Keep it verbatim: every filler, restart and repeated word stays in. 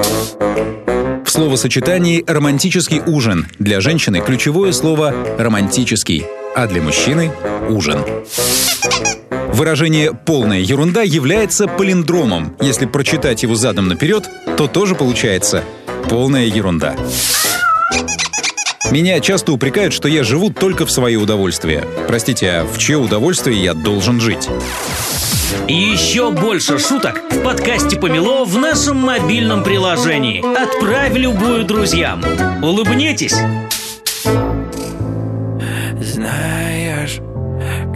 В словосочетании «романтический ужин» для женщины ключевое слово «романтический», а для мужчины – «ужин». Выражение «полная ерунда» является палиндромом. Если прочитать его задом наперед, то тоже получается «полная ерунда». Меня часто упрекают, что я живу только в свое удовольствие. Простите, а в чье удовольствие я должен жить? И еще больше шуток в подкасте «Помело» в нашем мобильном приложении. Отправь любую друзьям. Улыбнитесь! Знай.